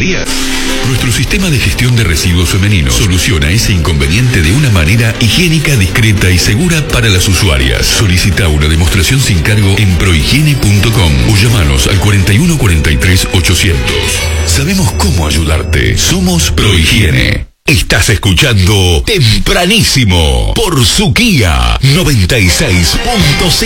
cañería? Nuestro sistema de gestión de residuos femeninos soluciona ese inconveniente de una manera higiénica, discreta y segura para las usuarias. Solicita una demostración sin cargo en prohigiene.com o llamanos al 41 43 800. Sabemos cómo ayudarte. Somos Prohigiene. Estás escuchando Tempranísimo por Suquía 96.5.